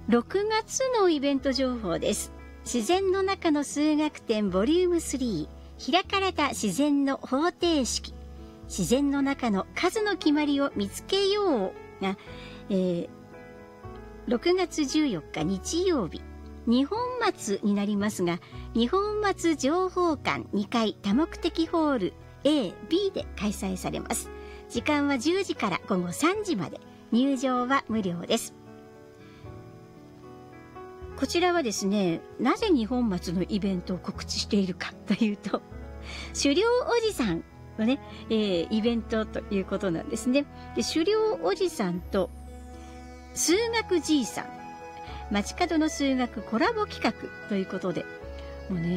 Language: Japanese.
6月のイベント情報です。自然の中の数学展ボリューム3、開かれた自然の方程式、自然の中の数の決まりを見つけようが、6月14日日曜日、二本松になりますが、二本松情報館2階多目的ホール A、B で開催されます。時間は10時から午後3時まで、入場は無料です。こちらはですね、なぜ二本松のイベントを告知しているかというと、狩猟おじさんのね、イベントということなんですね。で、狩猟おじさんと数学じいさん、街角の数学コラボ企画ということで、もうね、